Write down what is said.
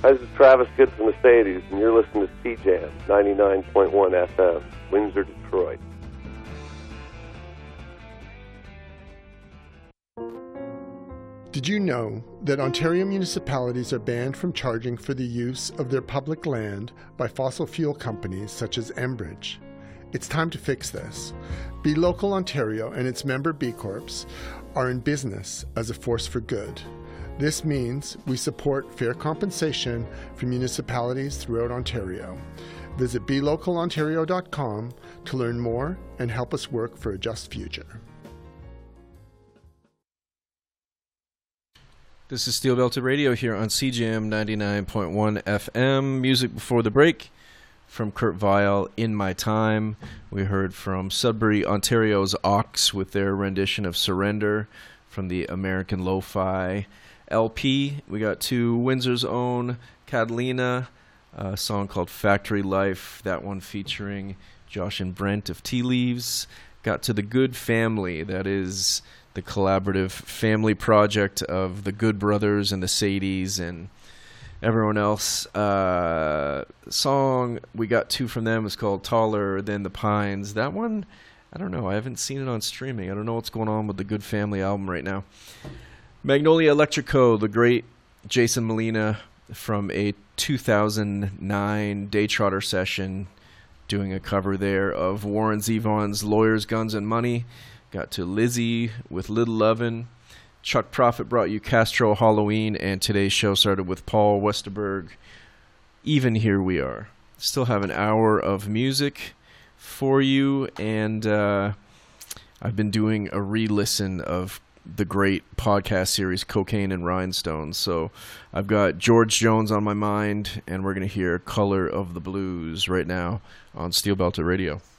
Hi, this is Travis Good from Mercedes, and you're listening to CJAM 99.1 FM, Windsor, Detroit. Did you know that Ontario municipalities are banned from charging for the use of their public land by fossil fuel companies such as Enbridge? It's time to fix this. Be Local Ontario and its member B Corps are in business as a force for good. This means we support fair compensation for municipalities throughout Ontario. Visit belocalontario.com to learn more and help us work for a just future. This is Steel Belted Radio here on CJM 99.1 FM. Music before the break from Kurt Vile, In My Time. We heard from Sudbury, Ontario's Ox with their rendition of Surrender from the American Lo-Fi LP. We got to Windsor's own Catalina, a song called Factory Life, that one featuring Josh and Brent of Tea Leaves. Got to The Good Family, that is the collaborative family project of the Good Brothers and the Sadies and everyone else. Song we got to from them is called Taller Than the Pines. That one, I don't know. I haven't seen it on streaming. I don't know what's going on with the Good Family album right now. Magnolia Electrico, the great Jason Molina from a 2009 Day Trotter session, doing a cover there of Warren Zevon's Lawyers, Guns, and Money. Got to Lizzie with Little Lovin'. Chuck Prophet brought you Castro Halloween, and today's show started with Paul Westerberg. Even Here We Are. Still have an hour of music for you, and I've been doing a re-listen of the great podcast series Cocaine and Rhinestones. So I've got George Jones on my mind, and we're going to hear Color of the Blues right now on Steel Belted Radio.